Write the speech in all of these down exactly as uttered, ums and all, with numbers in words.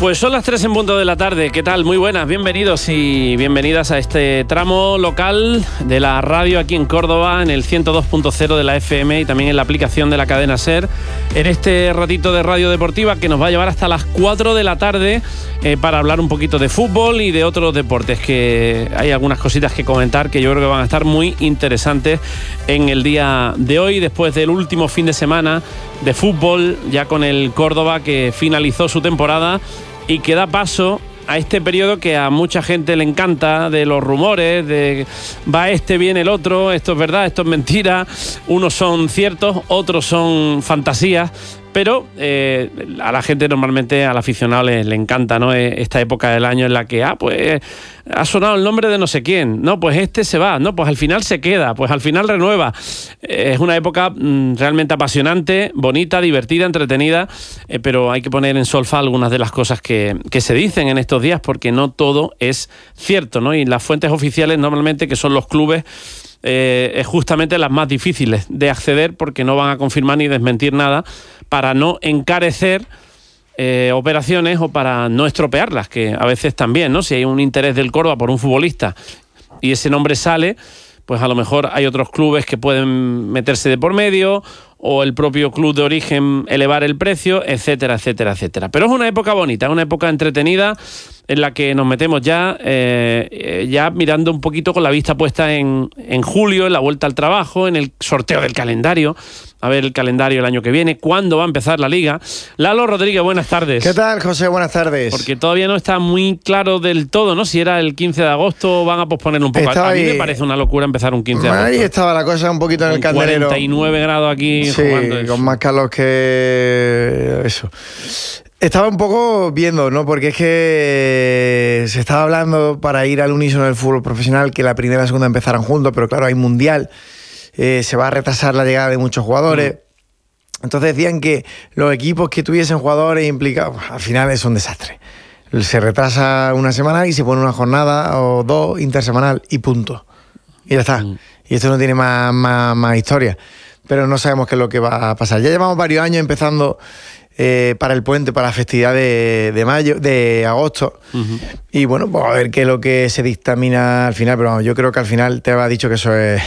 Pues son las tres en punto de la tarde. ¿Qué tal? Muy buenas, bienvenidos y bienvenidas a este tramo local de la radio aquí en Córdoba, en el ciento dos punto cero de la F M y también en la aplicación de la cadena SER, en este ratito de radio deportiva que nos va a llevar hasta las cuatro de la tarde eh, para hablar un poquito de fútbol y de otros deportes, que hay algunas cositas que comentar que yo creo que van a estar muy interesantes en el día de hoy, después del último fin de semana de fútbol, ya con el Córdoba que finalizó su temporada y que da paso a este periodo que a mucha gente le encanta, de los rumores, de va este, viene el otro, esto es verdad, esto es mentira, unos son ciertos, otros son fantasías, pero eh, a la gente normalmente, al aficionado le, le encanta, ¿no? Esta época del año en la que, ah, pues ha sonado el nombre de no sé quién, no, pues este se va, no, pues al final se queda, pues al final renueva. Eh, es una época mm, realmente apasionante, bonita, divertida, entretenida, eh, pero hay que poner en solfa algunas de las cosas que, que se dicen en estos días, porque no todo es cierto, ¿no? Y las fuentes oficiales normalmente, que son los clubes, eh, es justamente las más difíciles de acceder, porque no van a confirmar ni desmentir nada para no encarecer eh, operaciones o para no estropearlas, que a veces también, ¿no? Si hay un interés del Córdoba por un futbolista y ese nombre sale, pues a lo mejor hay otros clubes que pueden meterse de por medio, o el propio club de origen elevar el precio, etcétera, etcétera, etcétera. Pero es una época bonita, una época entretenida en la que nos metemos ya, eh, ya mirando un poquito con la vista puesta en, en julio, en la vuelta al trabajo, en el sorteo del calendario, a ver el calendario el año que viene, cuándo va a empezar la Liga. Lalo Rodríguez, buenas tardes. ¿Qué tal, José? Buenas tardes. Porque todavía no está muy claro del todo, ¿no? Si era el quince de agosto o van a posponerlo un poco. Estaba a mí ahí, me parece una locura empezar un quince de agosto. Ahí estaba la cosa un poquito en el candelero. cuarenta y nueve grados aquí, sí, jugando. Con más calor que eso. Estaba un poco viendo, ¿no? Porque es que se estaba hablando, para ir al unísono del fútbol profesional, que la primera y la segunda empezaran juntos, pero claro, hay mundial, eh, se va a retrasar la llegada de muchos jugadores. Mm. Entonces decían que los equipos que tuviesen jugadores implicados, al final es un desastre. Se retrasa una semana y se pone una jornada o dos intersemanal y punto. Y ya está. Mm. Y esto no tiene más, más, más historia. Pero no sabemos qué es lo que va a pasar. Ya llevamos varios años empezando eh, para el puente, para la festividad de, de mayo, de agosto. Uh-huh. Y bueno, pues a ver qué es lo que se dictamina al final. Pero vamos, yo creo que al final te ha dicho que eso es...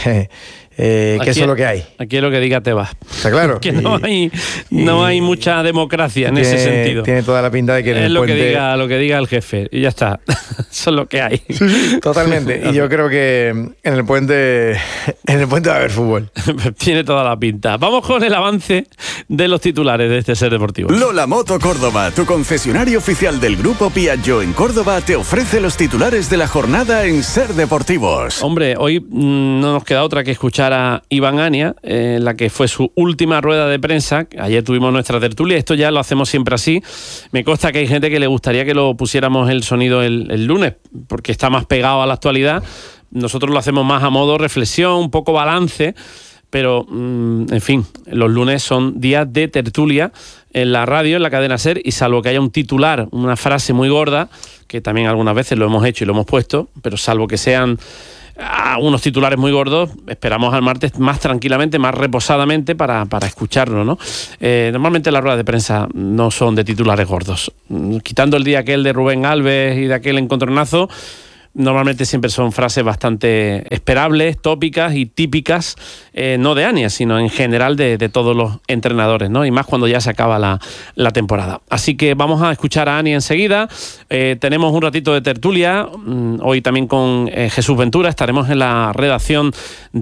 Eh, que eso es lo que hay. Aquí es lo que diga te vas. Está claro. Que no hay, no hay mucha democracia en tiene, ese sentido. Tiene toda la pinta de que en es el lo puente... que diga lo que diga el jefe y ya está. Eso es lo que hay. Totalmente. Y yo creo que en el puente en el puente va a haber fútbol. Tiene toda la pinta. Vamos con el avance de los titulares de este SER Deportivo. Lola Moto Córdoba, tu concesionario oficial del Grupo Piaggio en Córdoba, te ofrece los titulares de la jornada en SER Deportivos. Hombre, hoy mmm, no nos queda otra que escuchar a Iván Ania, eh, en la que fue su última rueda de prensa. Ayer tuvimos nuestra tertulia, esto ya lo hacemos siempre así. Me consta que hay gente que le gustaría que lo pusiéramos el sonido el, el lunes, porque está más pegado a la actualidad. Nosotros lo hacemos más a modo reflexión, un poco balance, pero, mmm, en fin, los lunes son días de tertulia en la radio, en la cadena SER, y salvo que haya un titular, una frase muy gorda, que también algunas veces lo hemos hecho y lo hemos puesto, pero salvo que sean a unos titulares muy gordos, esperamos al martes más tranquilamente, más reposadamente para, para escucharlo, ¿no? Eh, normalmente las ruedas de prensa no son de titulares gordos. Quitando el día aquel de Rubén Alves y de aquel encontronazo, normalmente siempre son frases bastante esperables, tópicas y típicas, eh, no de Ania, sino en general de, de todos los entrenadores, ¿no? Y más cuando ya se acaba la, la temporada. Así que vamos a escuchar a Ania enseguida. Eh, tenemos un ratito de tertulia, mmm, hoy también con eh, Jesús Ventura, estaremos en la redacción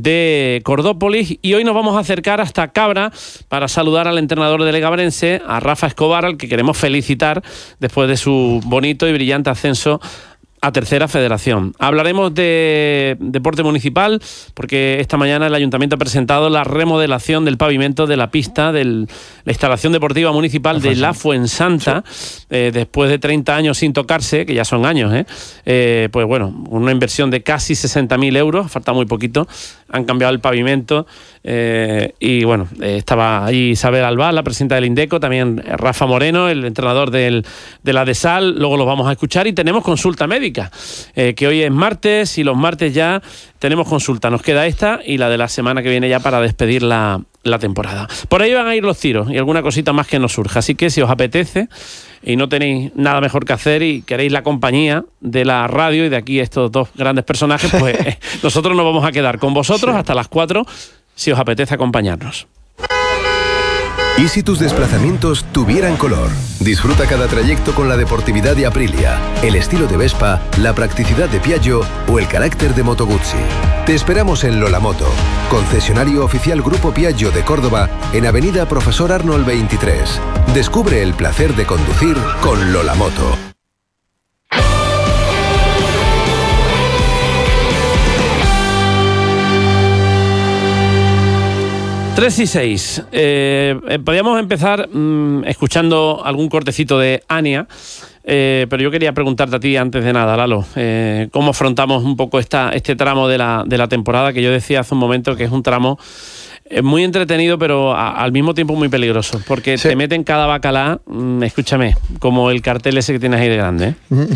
de Cordópolis, y hoy nos vamos a acercar hasta Cabra para saludar al entrenador de Legabrense, a Rafa Escobar, al que queremos felicitar después de su bonito y brillante ascenso a Tercera Federación. Hablaremos de deporte municipal, porque esta mañana el Ayuntamiento ha presentado la remodelación del pavimento de la pista de la instalación deportiva municipal de La Fuensanta, sí. eh, después de treinta años sin tocarse, que ya son años, ¿eh? Eh, pues bueno, una inversión de casi sesenta mil euros, falta muy poquito, han cambiado el pavimento, eh, y bueno, eh, estaba ahí Isabel Albal, la presidenta del Indeco, también Rafa Moreno, el entrenador del, de la DESAL, luego los vamos a escuchar, y tenemos consulta médica. médica, eh, que hoy es martes y los martes ya tenemos consulta. Nos queda esta y la de la semana que viene ya para despedir la, la temporada. Por ahí van a ir los tiros y alguna cosita más que nos surja. Así que si os apetece y no tenéis nada mejor que hacer y queréis la compañía de la radio y de aquí estos dos grandes personajes, pues nosotros nos vamos a quedar con vosotros sí. hasta las cuatro, si os apetece acompañarnos. ¿Y si tus desplazamientos tuvieran color? Disfruta cada trayecto con la deportividad de Aprilia, el estilo de Vespa, la practicidad de Piaggio o el carácter de Moto Guzzi. Te esperamos en Lolamoto, concesionario oficial Grupo Piaggio de Córdoba, en Avenida Profesor Arnold veintitrés. Descubre el placer de conducir con Lolamoto. tres y seis. Eh, eh, podríamos empezar mmm, escuchando algún cortecito de Ania, eh, pero yo quería preguntarte a ti antes de nada, Lalo, eh, ¿cómo afrontamos un poco esta, este tramo de la, de la temporada que yo decía hace un momento que es un tramo eh, muy entretenido, pero a, al mismo tiempo muy peligroso, porque sí. te meten cada bacalá, mmm, escúchame, como el cartel ese que tienes ahí de grande, ¿eh?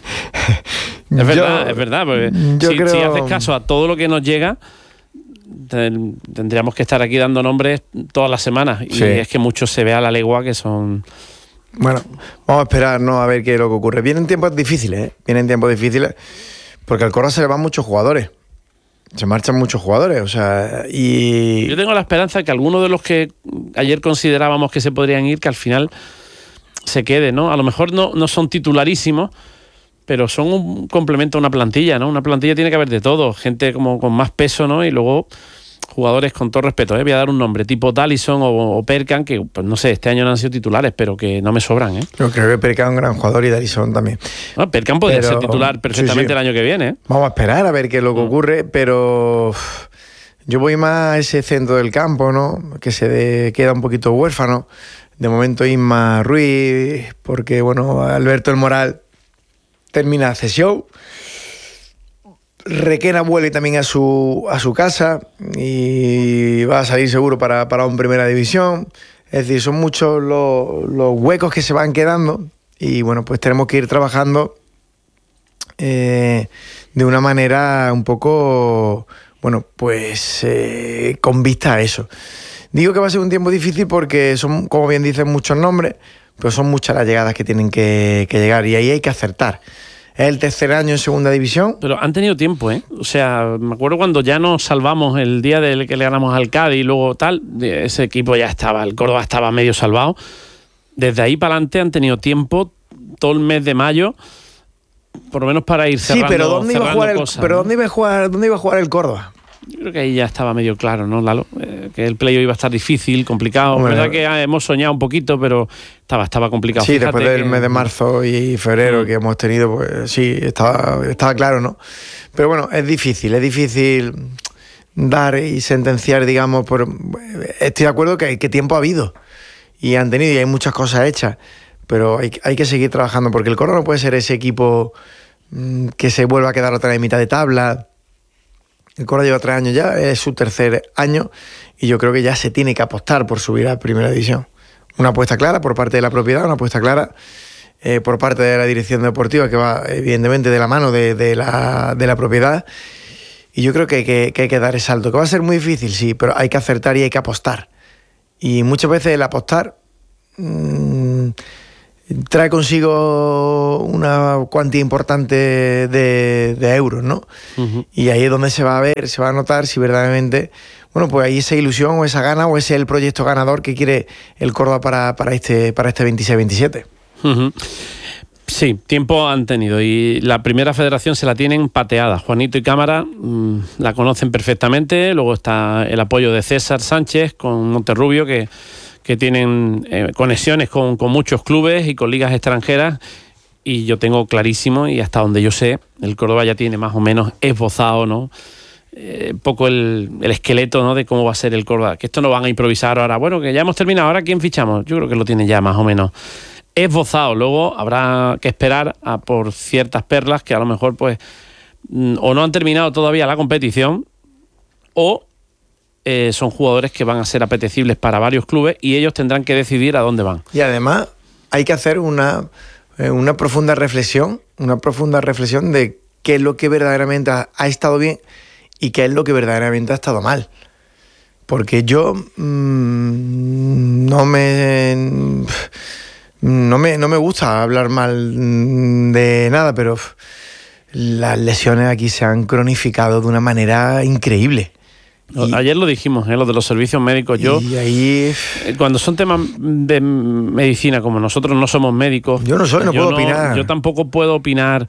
Es verdad, yo, es verdad, porque si, creo... si haces caso a todo lo que nos llega, tendríamos que estar aquí dando nombres todas las semanas y sí. es que muchos se ve a la legua que son... Bueno, vamos a esperar, ¿no? A ver qué es lo que ocurre. Vienen tiempos difíciles, ¿eh? Vienen tiempos difíciles porque al Córdoba se le van muchos jugadores. Se marchan muchos jugadores, o sea, y... Yo tengo la esperanza de que algunos de los que ayer considerábamos que se podrían ir, que al final se quede, ¿no? A lo mejor no, no son titularísimos, pero son un complemento a una plantilla, ¿no? Una plantilla tiene que haber de todo, gente como con más peso, ¿no? Y luego jugadores con todo respeto, ¿eh? Voy a dar un nombre, tipo Dallison o, o Perkan, que pues no sé, este año no han sido titulares, pero que no me sobran, ¿eh? Yo creo que Perkan es un gran jugador y Dallison también. No, Perkan podría pero, ser titular perfectamente sí, sí. el año que viene, ¿eh? Vamos a esperar a ver qué es lo que mm. ocurre, pero yo voy más a ese centro del campo, ¿no? Que se de, queda un poquito huérfano. De momento Isma Ruiz, porque, bueno, Alberto El Moral termina la cesión. Requena vuelve también a su, a su casa y va a salir seguro para, para un primera división. Es decir, son muchos los, los huecos que se van quedando y bueno, pues tenemos que ir trabajando eh, de una manera un poco, bueno, pues eh, con vista a eso. Digo que va a ser un tiempo difícil porque son, como bien dicen, muchos nombres, pero son muchas las llegadas que tienen que, que llegar y ahí hay que acertar. Es el tercer año en segunda división. Pero han tenido tiempo, ¿eh? O sea, me acuerdo cuando ya nos salvamos el día del que le ganamos al Cádiz y luego tal, ese equipo ya estaba, el Córdoba estaba medio salvado. Desde ahí para adelante han tenido tiempo, todo el mes de mayo, por lo menos para ir cerrando. Sí, pero ¿dónde iba a jugar el, cosas, pero ¿no? ¿dónde iba a jugar, dónde iba a jugar el Córdoba? Yo creo que ahí ya estaba medio claro, ¿no, Lalo? Eh, que el playoff iba a estar difícil, complicado. Es verdad que hemos soñado un poquito, pero estaba, estaba complicado. Sí, Fíjate después del que... mes de marzo y febrero que hemos tenido, pues sí, estaba, estaba claro, ¿no? Pero bueno, es difícil, es difícil dar y sentenciar, digamos, por... Estoy de acuerdo que, que tiempo ha habido y han tenido y hay muchas cosas hechas, pero hay, hay que seguir trabajando porque el Córdoba no puede ser ese equipo mmm, que se vuelva a quedar otra vez en mitad de tabla. El Córdoba lleva tres años ya, es su tercer año y yo creo que ya se tiene que apostar por subir a primera división. Una apuesta clara por parte de la propiedad, una apuesta clara eh, por parte de la dirección deportiva que va evidentemente de la mano de, de, la, de la propiedad y yo creo que hay que, que hay que dar ese salto, que va a ser muy difícil, sí, pero hay que acertar y hay que apostar. Y muchas veces el apostar mmm, trae consigo una cuantía importante de, de euros, ¿no? Uh-huh. Y ahí es donde se va a ver, se va a notar si verdaderamente, bueno, pues hay esa ilusión o esa gana o ese es el proyecto ganador que quiere el Córdoba para, para este, para este veintiséis veintisiete. Uh-huh. Sí, tiempo han tenido y la primera federación se la tienen pateada. Juanito y Cámara mmm, la conocen perfectamente, luego está el apoyo de César Sánchez con Monterrubio que... que tienen eh, conexiones con, con muchos clubes y con ligas extranjeras y yo tengo clarísimo y hasta donde yo sé el Córdoba ya tiene más o menos esbozado, ¿no? Eh, poco el, el esqueleto, ¿no? De cómo va a ser el Córdoba, que esto no van a improvisar ahora, bueno, que ya hemos terminado, ahora ¿quién fichamos? Yo creo que lo tienen ya más o menos esbozado, luego habrá que esperar a por ciertas perlas que a lo mejor pues o no han terminado todavía la competición o Eh, son jugadores que van a ser apetecibles para varios clubes y ellos tendrán que decidir a dónde van. Y además hay que hacer una eh, una profunda reflexión, una profunda reflexión de qué es lo que verdaderamente ha, ha estado bien y qué es lo que verdaderamente ha estado mal. Porque yo mmm, no me no me no me gusta hablar mal de nada, pero las lesiones aquí se han cronificado de una manera increíble. Y, ayer lo dijimos, ¿eh? Lo de los servicios médicos. Yo, y ahí, cuando son temas de medicina, como nosotros no somos médicos, yo no soy, no puedo no, opinar. Yo tampoco puedo opinar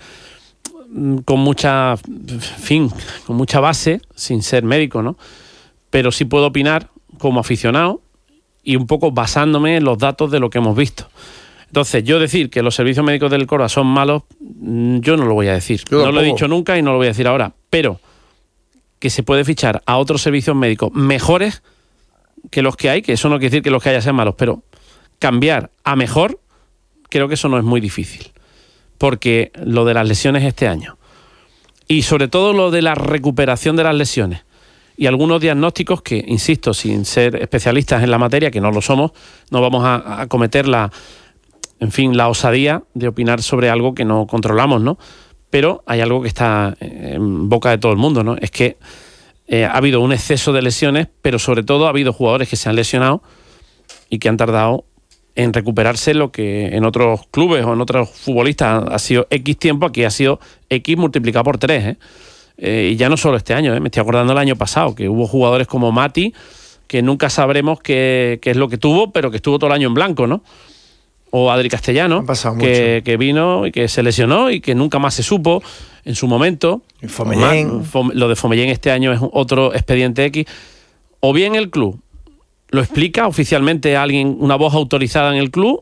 con mucha, fin, con mucha base, sin ser médico, ¿no? Pero sí puedo opinar como aficionado y un poco basándome en los datos de lo que hemos visto. Entonces, yo decir que los servicios médicos del Córdoba son malos, yo no lo voy a decir. Yo no tampoco. Lo he dicho nunca y no lo voy a decir ahora. Pero que se puede fichar a otros servicios médicos mejores que los que hay, que eso no quiere decir que los que haya sean malos, pero cambiar a mejor, creo que eso no es muy difícil. Porque lo de las lesiones este año, y sobre todo lo de la recuperación de las lesiones, y algunos diagnósticos que, insisto, sin ser especialistas en la materia, que no lo somos, no vamos a, a cometer la, en fin, la osadía de opinar sobre algo que no controlamos, ¿no? Pero hay algo que está en boca de todo el mundo, ¿no? Es que eh, ha habido un exceso de lesiones, pero sobre todo ha habido jugadores que se han lesionado y que han tardado en recuperarse lo que en otros clubes o en otros futbolistas ha sido X tiempo, aquí ha sido X multiplicado por tres, ¿eh? Eh, y ya no solo este año, ¿eh? Me estoy acordando del año pasado, que hubo jugadores como Mati, que nunca sabremos qué, qué es lo que tuvo, pero que estuvo todo el año en blanco, ¿no? O Adri Castellano, que, que vino y que se lesionó y que nunca más se supo en su momento. Fomellén. Lo de Fomellén este año es otro expediente X. O bien el club lo explica oficialmente a alguien, una voz autorizada en el club,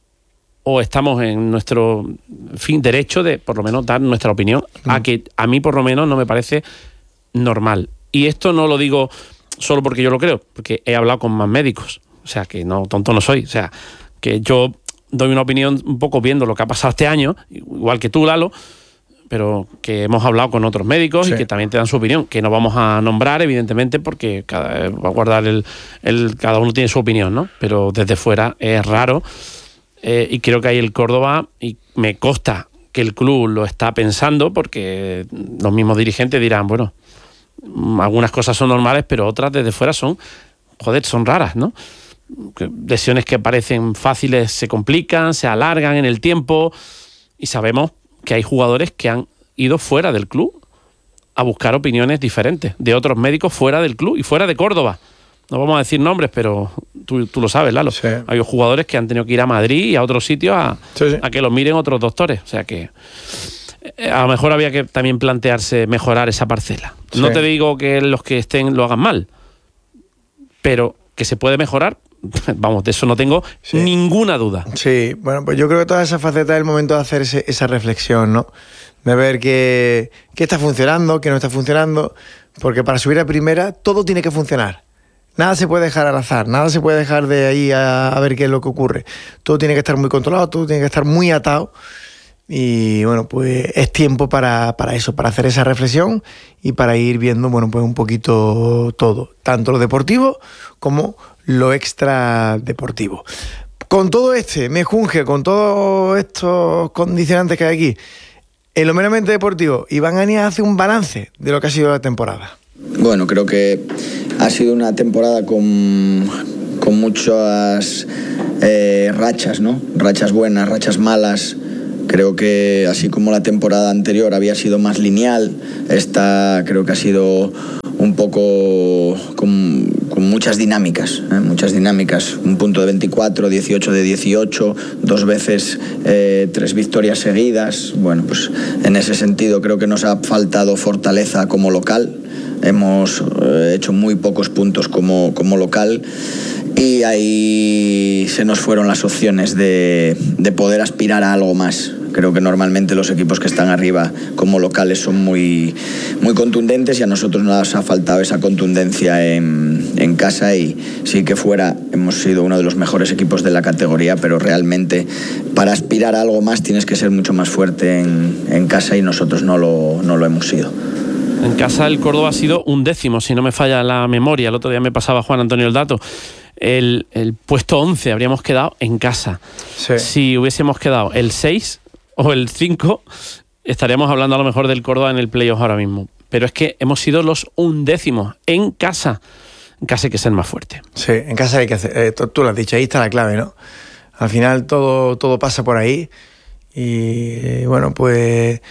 o estamos en nuestro fin derecho de por lo menos dar nuestra opinión, mm. a que a mí por lo menos no me parece normal. Y esto no lo digo solo porque yo lo creo, porque he hablado con más médicos, o sea que no tonto no soy, o sea que yo doy una opinión un poco viendo lo que ha pasado este año, igual que tú, Lalo, pero que hemos hablado con otros médicos, sí, y que también te dan su opinión, que no vamos a nombrar, evidentemente, porque cada, va a guardar el, el cada uno tiene su opinión, ¿no? Pero desde fuera es raro. Eh, y creo que ahí el Córdoba, y me consta que el club lo está pensando, porque los mismos dirigentes dirán, bueno, algunas cosas son normales, pero otras desde fuera son, joder, son raras, ¿no? Lesiones que parecen fáciles se complican, se alargan en el tiempo, y sabemos que hay jugadores que han ido fuera del club a buscar opiniones diferentes de otros médicos fuera del club y fuera de Córdoba. No vamos a decir nombres, pero tú, tú lo sabes, Lalo. Sí. Hay jugadores que han tenido que ir a Madrid y a otros sitios a, sí, sí. a que los miren otros doctores. O sea que a lo mejor había que también plantearse mejorar esa parcela. Sí. No te digo que los que estén lo hagan mal, pero que se puede mejorar, vamos, de eso no tengo sí. ninguna duda. Sí, bueno, pues yo creo que toda esa faceta es el momento de hacer ese, esa reflexión, ¿no? De ver qué, qué está funcionando, qué no está funcionando, porque para subir a primera todo tiene que funcionar. Nada se puede dejar al azar, nada se puede dejar de ahí a, a ver qué es lo que ocurre. Todo tiene que estar muy controlado, todo tiene que estar muy atado. Y bueno, pues es tiempo para, para eso, para hacer esa reflexión y para ir viendo, bueno, pues un poquito todo, tanto lo deportivo como lo extra deportivo. Con todo este mejunje, con todos estos condicionantes que hay aquí, en lo meramente deportivo, Iván Aniaz hace un balance de lo que ha sido la temporada. Bueno, creo que ha sido una temporada con, con muchas eh, rachas, ¿no? Rachas buenas, rachas malas. Creo que así como la temporada anterior había sido más lineal, esta creo que ha sido un poco con, con muchas dinámicas, ¿eh? muchas dinámicas. Un punto de veinticuatro, dieciocho de dieciocho, dos veces eh, tres victorias seguidas. Bueno, pues en ese sentido creo que nos ha faltado fortaleza como local. Hemos eh, hecho muy pocos puntos como, como local y ahí se nos fueron las opciones de, de poder aspirar a algo más. Creo que normalmente los equipos que están arriba como locales son muy, muy contundentes y a nosotros nos ha faltado esa contundencia en, en casa y sí que fuera hemos sido uno de los mejores equipos de la categoría, pero realmente para aspirar a algo más tienes que ser mucho más fuerte en, en casa y nosotros no lo, no lo hemos sido. En casa el Córdoba ha sido un décimo, si no me falla la memoria. El otro día me pasaba Juan Antonio el dato. el, el puesto once habríamos quedado en casa. Sí. Si hubiésemos quedado el seis o el cinco, estaríamos hablando a lo mejor del Córdoba en el playoff ahora mismo. Pero es que hemos sido los undécimos en casa. En casa hay que ser más fuerte. Sí, en casa hay que hacer, eh, tú, tú lo has dicho, ahí está la clave, ¿no? Al final todo, todo pasa por ahí y eh, bueno, pues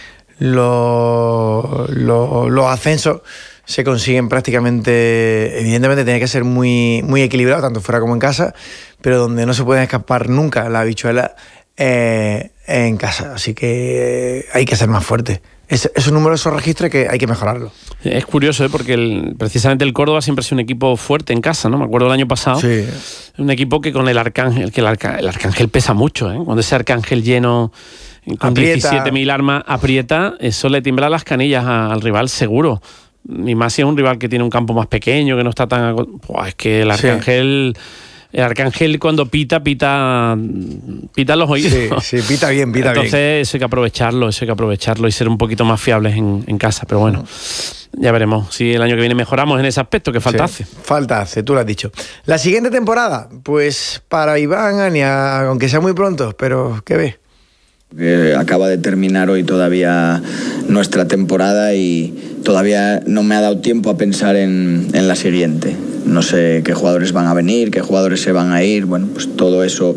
los, los, los ascensos se consiguen prácticamente, evidentemente tiene que ser muy, muy equilibrado, tanto fuera como en casa, pero donde no se pueden escapar nunca la habichuela eh, en casa, así que hay que ser más fuerte. Es, esos números, esos registros que hay que mejorarlo. Es curioso, ¿eh? Porque el, precisamente el Córdoba siempre ha sido un equipo fuerte en casa, ¿no? Me acuerdo el año pasado, sí. Un equipo que con el Arcángel, que el, Arca, el Arcángel pesa mucho, ¿eh? Cuando ese Arcángel lleno con diecisiete mil armas aprieta, eso le timbra las canillas a, al rival seguro. Y más si es un rival que tiene un campo más pequeño, que no está tan... Pues es que el Arcángel... Sí. El Arcángel cuando pita, pita pita los oídos. Sí, sí, pita bien, pita Entonces, bien. Entonces eso hay que aprovecharlo, eso hay que aprovecharlo y ser un poquito más fiables en, en casa. Pero bueno, ya veremos si el año que viene mejoramos en ese aspecto, que falta sí, hace. Falta hace, tú lo has dicho. La siguiente temporada, pues para Iván Ania, aunque sea muy pronto, pero ¿qué ves? Eh, acaba de terminar hoy todavía nuestra temporada y todavía no me ha dado tiempo a pensar en, en la siguiente. No sé qué jugadores van a venir, qué jugadores se van a ir. Bueno, pues todo eso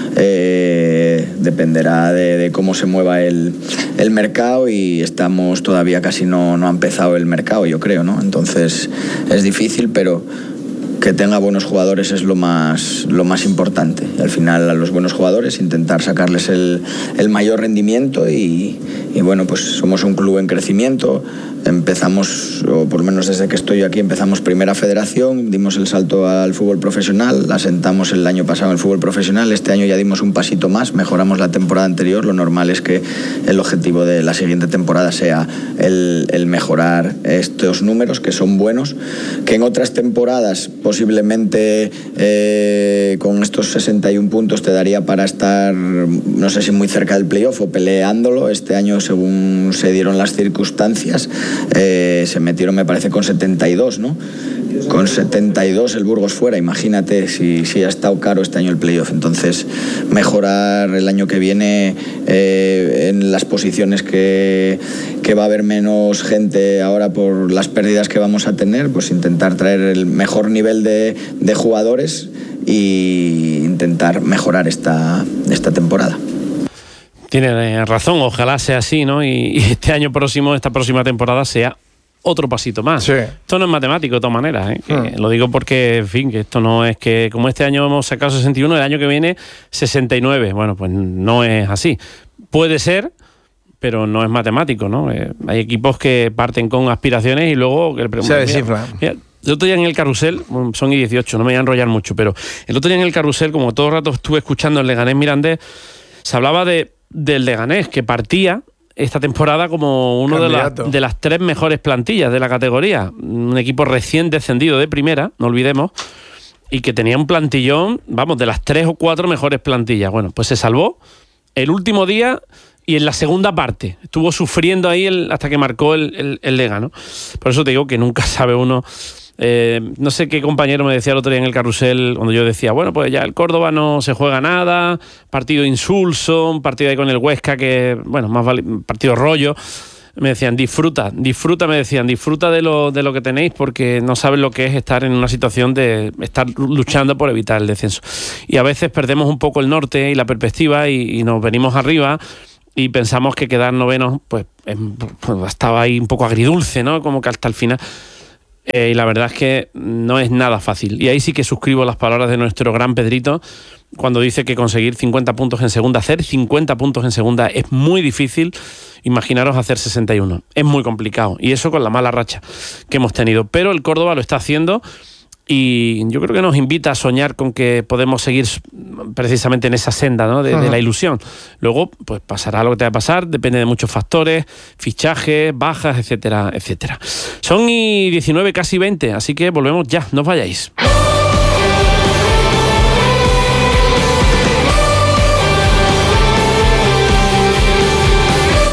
eh, dependerá de, de cómo se mueva el, el mercado y estamos todavía casi no, no ha empezado el mercado, yo creo, ¿no? Entonces es difícil, pero que tenga buenos jugadores es lo más, lo más importante. Y al final a los buenos jugadores intentar sacarles el, el mayor rendimiento y, y bueno, pues somos un club en crecimiento. Empezamos, o por lo menos desde que estoy aquí, empezamos primera federación, dimos el salto al fútbol profesional, asentamos el año pasado en el fútbol profesional, este año ya dimos un pasito más, mejoramos la temporada anterior, lo normal es que el objetivo de la siguiente temporada sea el, el mejorar estos números, que son buenos, que en otras temporadas posiblemente eh, con estos sesenta y un puntos te daría para estar, no sé si muy cerca del playoff o peleándolo. Este año, según se dieron las circunstancias, Eh, se metieron, me parece, con setenta y dos, ¿no? Con setenta y dos el Burgos fuera, imagínate si, si ha estado caro este año el playoff. Entonces, mejorar el año que viene eh, en las posiciones que, que va a haber menos gente ahora por las pérdidas que vamos a tener, pues intentar traer el mejor nivel de, de jugadores e intentar mejorar esta, esta temporada. Tiene razón, ojalá sea así, ¿no? Y, y este año próximo, esta próxima temporada sea otro pasito más. Sí. Esto no es matemático de todas maneras, ¿eh? Que hmm. Lo digo porque, en fin, que esto no es que como este año hemos sacado sesenta y uno, el año que viene sesenta y nueve. Bueno, pues no es así. Puede ser, pero no es matemático, ¿no? Eh, hay equipos que parten con aspiraciones y luego... Que se desinflan. El otro día en el carrusel, son y dieciocho, no me voy a enrollar mucho, pero el otro día en el carrusel, como todo el rato estuve escuchando el Leganés Mirandés, se hablaba de del Leganés, que partía esta temporada como uno de, la, de las tres mejores plantillas de la categoría. Un equipo recién descendido de primera, no olvidemos, y que tenía un plantillón, vamos, de las tres o cuatro mejores plantillas. Bueno, pues se salvó el último día y en la segunda parte. Estuvo sufriendo ahí el, hasta que marcó el, el, el Lega, ¿no? Por eso te digo que nunca sabe uno... Eh, no sé qué compañero me decía el otro día en el carrusel, cuando yo decía, bueno, pues ya el Córdoba no se juega nada, partido insulso, un partido ahí con el Huesca que, bueno, más vale, partido rollo. Me decían, disfruta, disfruta, me decían, disfruta de lo, de lo que tenéis porque no sabes lo que es estar en una situación de estar luchando por evitar el descenso. Y a veces perdemos un poco el norte y la perspectiva y, y nos venimos arriba y pensamos que quedar novenos, pues, pues estaba ahí un poco agridulce, ¿no? Como que hasta el final... Eh, y la verdad es que no es nada fácil. Y ahí sí que suscribo las palabras de nuestro gran Pedrito cuando dice que conseguir cincuenta puntos en segunda, hacer cincuenta puntos en segunda es muy difícil. Imaginaros hacer sesenta y uno. Es muy complicado. Y eso con la mala racha que hemos tenido. Pero el Córdoba lo está haciendo y yo creo que nos invita a soñar con que podemos seguir precisamente en esa senda, ¿no? de, de la ilusión. Luego, pues pasará lo que te va a pasar, depende de muchos factores, fichajes, bajas, etcétera, etcétera. Son y diecinueve, casi veinte, así que volvemos ya, no os vayáis.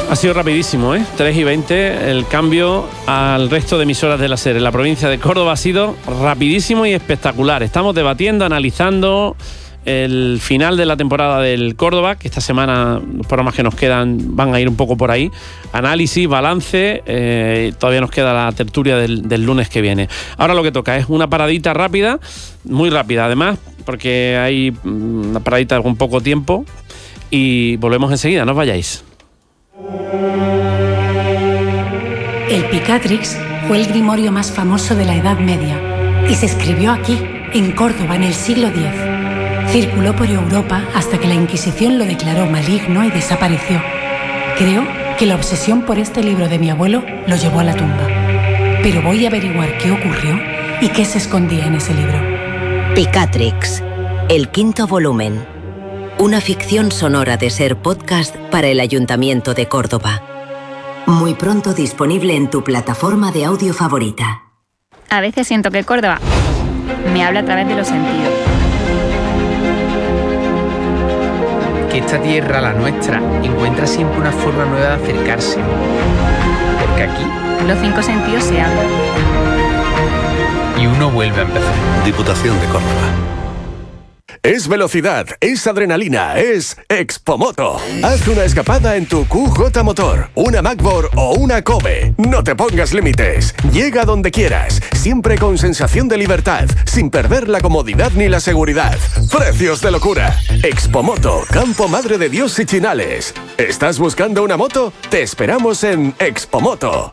Ha sido rapidísimo, ¿eh? tres y veinte, el cambio al resto de emisoras de la SER en la provincia de Córdoba ha sido rapidísimo y espectacular. Estamos debatiendo, analizando el final de la temporada del Córdoba, que esta semana los programas que nos quedan van a ir un poco por ahí. Análisis, balance, eh, todavía nos queda la tertulia del, del lunes que viene. Ahora lo que toca es una paradita rápida, muy rápida además, porque hay una paradita con poco tiempo y volvemos enseguida, no os vayáis. El Picatrix fue el grimorio más famoso de la Edad Media y se escribió aquí, en Córdoba, en el siglo diez. Circuló por Europa hasta que la Inquisición lo declaró maligno y desapareció. Creo que la obsesión por este libro de mi abuelo lo llevó a la tumba. Pero voy a averiguar qué ocurrió y qué se escondía en ese libro. Picatrix, el quinto volumen. Una ficción sonora de SER Podcast para el Ayuntamiento de Córdoba. Muy pronto disponible en tu plataforma de audio favorita. A veces siento que Córdoba me habla a través de los sentidos. Que esta tierra, la nuestra, encuentra siempre una forma nueva de acercarse. Porque aquí los cinco sentidos se hablan. Y uno vuelve a empezar. Diputación de Córdoba. Es velocidad, es adrenalina, es Expomoto. Haz una escapada en tu Q J Motor, una MacBook o una Kobe. No te pongas límites. Llega donde quieras, siempre con sensación de libertad, sin perder la comodidad ni la seguridad. Precios de locura. Expomoto, Campo Madre de Dios y Chinales. ¿Estás buscando una moto? Te esperamos en Expomoto.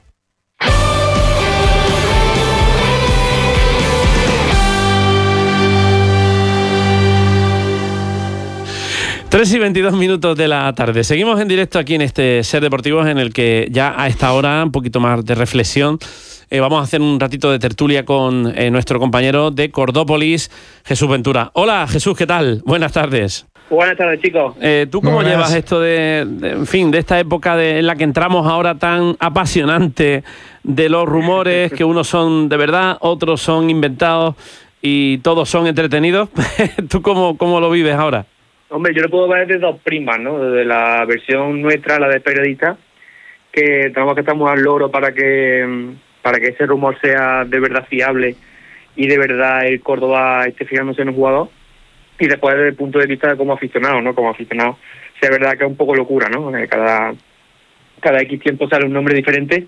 tres y veintidós minutos de la tarde. Seguimos en directo aquí en este SER Deportivos, en el que ya a esta hora, un poquito más de reflexión, eh, vamos a hacer un ratito de tertulia con eh, nuestro compañero de Cordópolis, Jesús Ventura. Hola, Jesús, ¿qué tal? Buenas tardes. Buenas tardes, chicos. Eh, ¿Tú cómo Buenas. llevas esto de, de, en fin, de esta época de, en la que entramos ahora tan apasionante de los rumores, que unos son de verdad, otros son inventados y todos son entretenidos? ¿Tú cómo, cómo lo vives ahora? Hombre, yo lo puedo ver de dos primas, ¿no? Desde la versión nuestra, la de periodista, que tenemos que estar muy al loro para que para que ese rumor sea de verdad fiable y de verdad el Córdoba esté fijándose en un jugador. Y después desde el punto de vista de como aficionado, ¿no? Como aficionado, sea verdad que es un poco locura, ¿no? Cada cada X tiempo sale un nombre diferente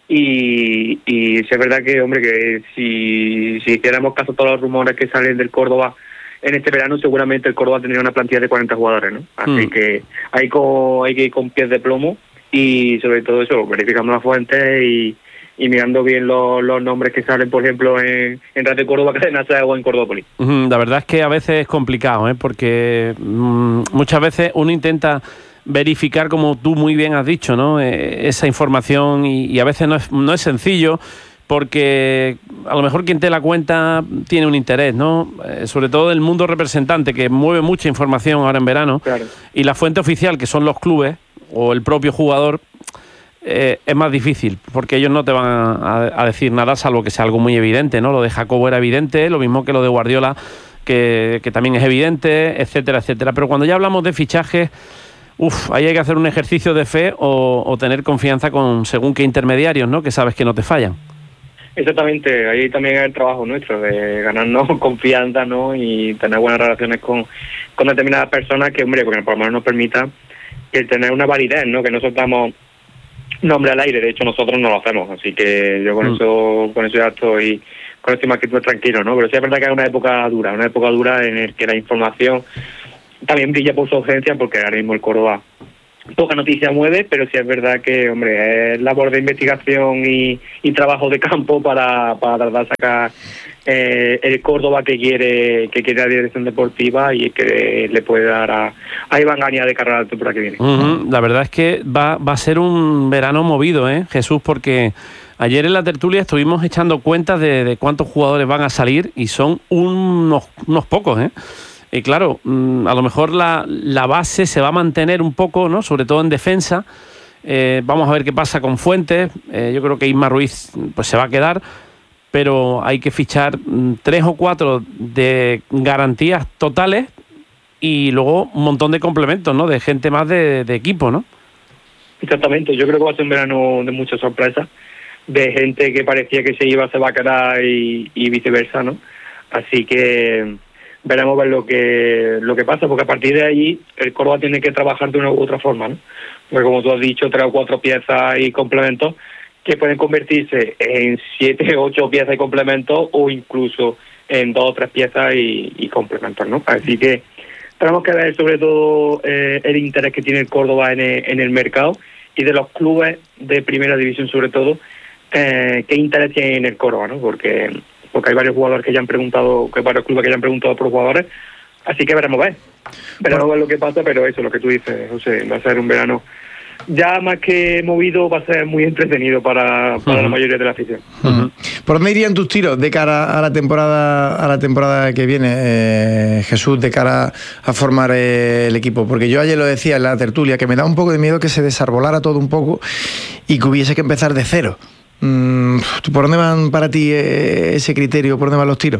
y y sea verdad que, hombre, que si, si hiciéramos caso a todos los rumores que salen del Córdoba en este verano, seguramente el Córdoba tendría una plantilla de cuarenta jugadores, ¿no? Así mm. que hay, con, hay que ir con pies de plomo y sobre todo eso, verificando las fuentes y, y mirando bien los, los nombres que salen, por ejemplo, en, en Radio Córdoba, Cadena SER o en Cordópolis. Uh-huh. La verdad es que a veces es complicado, ¿eh? Porque mmm, muchas veces uno intenta verificar, como tú muy bien has dicho, ¿no? Eh, esa información y, y a veces no es, no es sencillo, porque a lo mejor quien te la cuenta tiene un interés, ¿no? Eh, sobre todo del mundo representante, que mueve mucha información ahora en verano. Claro. Y la fuente oficial, que son los clubes o el propio jugador, eh, es más difícil, porque ellos no te van a, a decir nada, salvo que sea algo muy evidente, ¿no? Lo de Jacobo era evidente, lo mismo que lo de Guardiola, que, que también es evidente, etcétera, etcétera. Pero cuando ya hablamos de fichajes, uf, ahí hay que hacer un ejercicio de fe o, o tener confianza con según qué intermediarios, ¿no? Que sabes que no te fallan. Exactamente, ahí también es el trabajo nuestro, de ganarnos confianza, ¿no? Y tener buenas relaciones con, con determinadas personas que, hombre, porque por lo menos nos permita el tener una validez, ¿no? Que no soltamos nombre al aire, de hecho nosotros no lo hacemos, así que yo con mm. eso con eso ya estoy, con estoy más que tú tranquilo, ¿no? Pero sí es verdad que es una época dura, una época dura en la que la información también brilla por su ausencia, porque ahora mismo el Córdoba poca noticia mueve, pero sí es verdad que, hombre, es labor de investigación y, y trabajo de campo para, para tratar de sacar eh, el Córdoba que quiere que quiere la dirección deportiva y que le puede dar a, a Iván Gaña de carrera la temporada que viene. Uh-huh. La verdad es que va, va a ser un verano movido, ¿eh, Jesús? Porque ayer en la tertulia estuvimos echando cuentas de, de cuántos jugadores van a salir y son unos, unos pocos, ¿eh? Y claro, a lo mejor la, la base se va a mantener un poco, ¿no? Sobre todo en defensa. Eh, vamos a ver qué pasa con Fuentes. Eh, yo creo que Isma Ruiz pues se va a quedar, pero hay que fichar tres o cuatro de garantías totales y luego un montón de complementos, ¿no? De gente más de, de equipo, ¿no? Exactamente, yo creo que va a ser un verano de muchas sorpresas, de gente que parecía que se iba, se va a quedar y, y viceversa, ¿no? Así que veremos ver lo que lo que pasa, porque a partir de ahí el Córdoba tiene que trabajar de una u otra forma, ¿no? Porque como tú has dicho, tres o cuatro piezas y complementos que pueden convertirse en siete, ocho piezas y complementos, o incluso en dos o tres piezas y, y complementos, ¿no? Así que tenemos que ver sobre todo eh, el interés que tiene el Córdoba en el, en el mercado, y de los clubes de primera división sobre todo, eh, qué interés tiene en el Córdoba, ¿no? Porque porque hay varios jugadores que ya han preguntado, que hay varios clubes que ya han preguntado por jugadores, así que veremos ver. Veremos ver lo que pasa, pero eso, lo que tú dices, José, va a ser un verano ya más que movido, va a ser muy entretenido para, para uh-huh. la mayoría de la afición. Uh-huh. ¿Por dónde irían tus tiros de cara a la temporada a la temporada que viene, eh, Jesús, de cara a formar eh, el equipo? Porque yo ayer lo decía en la tertulia, que me da un poco de miedo que se desarbolara todo un poco y que hubiese que empezar de cero. ¿Por dónde van para ti ese criterio? ¿Por dónde van los tiros?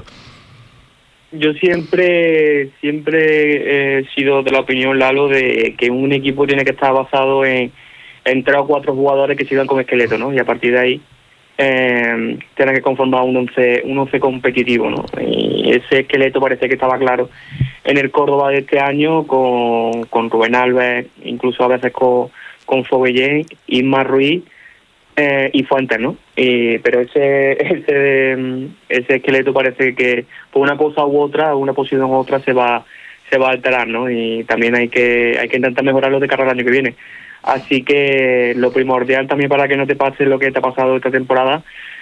Yo siempre siempre he sido de la opinión, Lalo, de que un equipo tiene que estar basado en, en tres o cuatro jugadores que sigan como esqueleto, ¿no? Y a partir de ahí eh, tiene que conformar un once, un once competitivo, ¿no? Y ese esqueleto parece que estaba claro en el Córdoba de este año, con, con Rubén Alves, incluso a veces con, con Fogellén, Isma Ruiz, Eh, y Fuentes, ¿no? Y, pero ese ese ese esqueleto parece que por una cosa u otra, una posición u otra se va se va a alterar, ¿no? Y también hay que hay que intentar mejorarlo de cara al año que viene. Así que lo primordial también para que no te pase lo que te ha pasado esta temporada,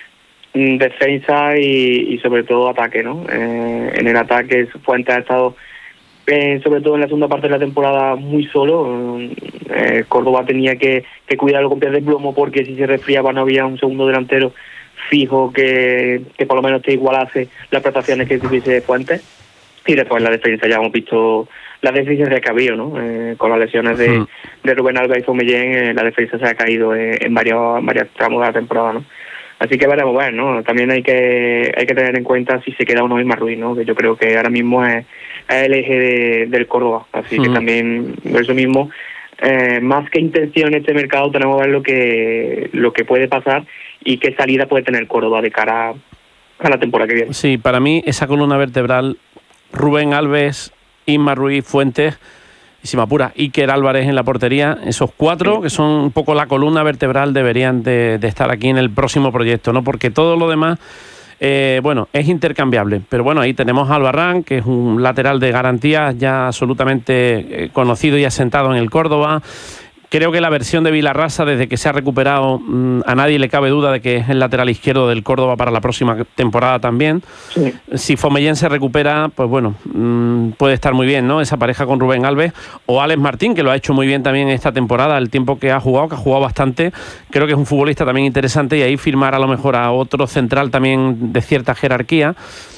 defensa y, y sobre todo ataque, ¿no? Eh, en el ataque Fuentes ha estado Eh, sobre todo en la segunda parte de la temporada muy solo. eh, Córdoba tenía que, que cuidarlo con pies de plomo, porque si se resfriaba no había un segundo delantero fijo que, que por lo menos te igualase las prestaciones que tuviese Fuentes. Y después en la defensa ya hemos visto las deficiencias que ha habido, ¿no? Eh, con las lesiones de, uh-huh. de Rubén Alves y Fomellén, eh, la defensa se ha caído eh, en varios, en varios tramos de la temporada, ¿no? Así que veremos ver, ¿no? También hay que hay que tener en cuenta si se queda uno Isma Ruiz, ¿no? Que yo creo que ahora mismo es, es el eje de, del Córdoba. Así uh-huh. que también, por eso mismo, eh, más que intención en este mercado, tenemos que ver lo que lo que puede pasar y qué salida puede tener Córdoba de cara a la temporada que viene. Sí, para mí esa columna vertebral, Rubén Alves, Isma Ruiz, Fuentes, y si me apura, Iker Álvarez en la portería, esos cuatro, que son un poco la columna vertebral, deberían de, de estar aquí en el próximo proyecto, ¿no? Porque todo lo demás, eh, bueno, es intercambiable. Pero bueno, ahí tenemos a Albarrán, que es un lateral de garantías ya absolutamente eh, conocido y asentado en el Córdoba. Creo que la versión de Vilarrasa, desde que se ha recuperado, mmm, a nadie le cabe duda de que es el lateral izquierdo del Córdoba para la próxima temporada también. Sí. Si Fomellén se recupera, pues bueno, mmm, puede estar muy bien, ¿no? Esa pareja con Rubén Alves o Alex Martín, que lo ha hecho muy bien también esta temporada, el tiempo que ha jugado, que ha jugado bastante. Creo que es un futbolista también interesante, y ahí firmar a lo mejor a otro central también de cierta jerarquía.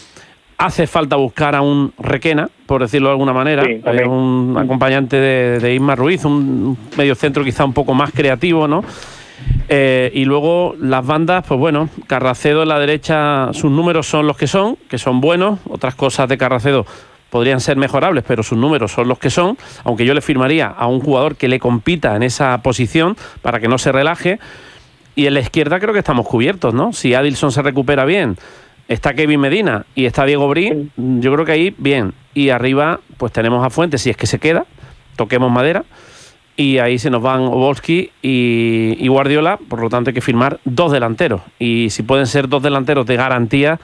Hace falta buscar a un Requena, por decirlo de alguna manera, sí, eh, un acompañante de, de Isma Ruiz, un mediocentro quizá un poco más creativo, ¿no? Eh, y luego las bandas, pues bueno, Carracedo en la derecha, sus números son los que son, que son buenos. Otras cosas de Carracedo podrían ser mejorables, pero sus números son los que son, aunque yo le firmaría a un jugador que le compita en esa posición para que no se relaje. Y en la izquierda creo que estamos cubiertos, ¿no? Si Adilson se recupera bien, está Kevin Medina y está Diego Brí, yo creo que ahí bien. Y arriba pues tenemos a Fuentes, si es que se queda, toquemos madera, y ahí se nos van Obolski y, y Guardiola. Por lo tanto hay que firmar dos delanteros, y si pueden ser dos delanteros de garantía,